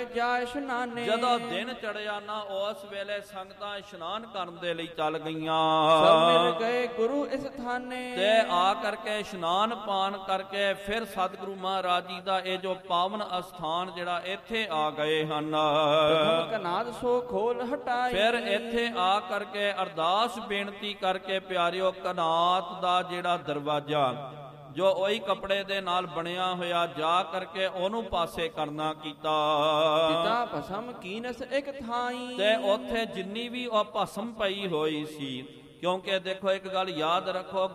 ਜਾ ਇਸ਼ਨਾਨੇ। ਜਦੋਂ ਦਿਨ ਚੜਿਆ ਨਾ ਉਸ ਵੇਲੇ ਸੰਗਤਾਂ ਇਸ਼ਨਾਨ ਕਰਨ ਦੇ ਲਈ ਚੱਲ ਗਈਆਂ। ਸਭ ਮਿਲ ਗਏ ਗੁਰੂ ਇਸ ਥਾਨੇ। ਤੇ ਆ ਕਰਕੇ ਇਸ਼ਨਾਨ ਪਾਨ ਕਰਕੇ ਫਿਰ ਸਤਿਗੁਰੂ ਮਹਾਰਾਜ ਜੀ ਦਾ ਇਹ ਜੋ ਪਾਵਨ ਅਸਥਾਨ ਜਿਹੜਾ ਇੱਥੇ ਆ ਗਏ ਹਨ। ਪ੍ਰਥਮ ਕਨਾਦ ਸੋ ਖੋਲ ਹਟਾਈ। ਫਿਰ ਇੱਥੇ ਆ ਕਰਕੇ ਅਰਦਾਸ ਬੇਨਤੀ ਕਰਕੇ ਪਿਆਰਿਓ ਕਨਾਤ ਦਾ ਜਿਹੜਾ ਦਰਵਾਜ਼ਾ ਜੋ ਉਹੀ ਕੱਪੜੇ ਦੇ ਨਾਲ ਬਣਿਆ ਹੋਇਆ ਜਾ ਕਰਕੇ ਉਹਨੂੰ ਪਾਸੇ ਕਰਨਾ ਕੀਤਾ। ਜਿਤਾ ਭਸਮ ਕੀਨਸ ਇੱਕ ਥਾਈ। ਤੇ ਉੱਥੇ ਜਿੰਨੀ ਵੀ ਉਹ ਭਸਮ ਪਈ ਹੋਈ ਸੀ, ਕਿਉਂਕਿ ਦੇਖੋ ਇੱਕ ਗੱਲ ਯਾਦ ਰੱਖੋ,